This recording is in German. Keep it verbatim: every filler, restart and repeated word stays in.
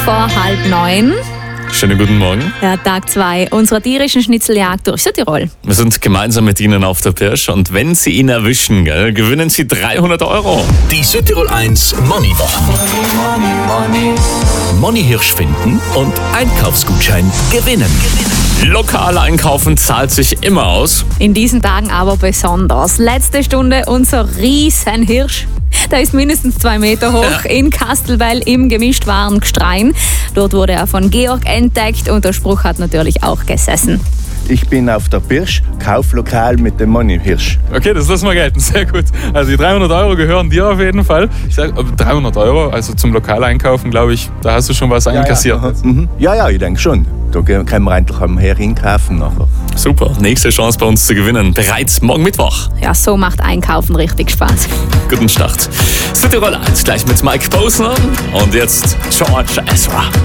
Vor halb neun. Schönen guten Morgen. Ja, Tag zwei unserer tierischen Schnitzeljagd durch Südtirol. Wir sind gemeinsam mit Ihnen auf der Pirsch und wenn Sie ihn erwischen, gell, gewinnen Sie dreihundert Euro. Die Südtirol eins Money Wochen. Money Hirsch finden und Einkaufsgutschein gewinnen. Lokal einkaufen zahlt sich immer aus. In diesen Tagen aber besonders. Letzte Stunde unser Riesenhirsch. Der ist mindestens zwei Meter hoch Ja. in Kastelweil im Gemischtwarengestrein. Dort wurde er von Georg entdeckt und der Spruch hat natürlich auch gesessen. Ich bin auf der Pirsch, Kauflokal mit dem Money Hirsch. Okay, das lassen wir gelten. Sehr gut. Also die dreihundert Euro gehören dir auf jeden Fall. Ich sage, dreihundert Euro, also zum Lokaleinkaufen, glaube ich, da hast du schon was einkassiert. Ja, ja. Mhm. ja, ja, ich denke schon. Da können wir endlich am Her hinkaufen nachher. Super, nächste Chance bei uns zu gewinnen. Bereits morgen Mittwoch. Ja, so macht Einkaufen richtig Spaß. Guten Start. Südtirol eins gleich mit Mike Posner und jetzt George Ezra.